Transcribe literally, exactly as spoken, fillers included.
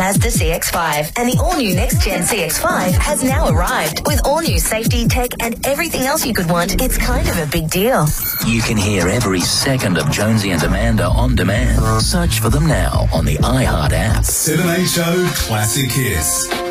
Mazda C X five, and the all-new next-gen C X five has now arrived. With all-new safety, tech, and everything else you could want, it's kind of a big deal. You can hear every second of Jonesy and Amanda on demand. Search for them now on the iHeart app. seven H O Classic Hits.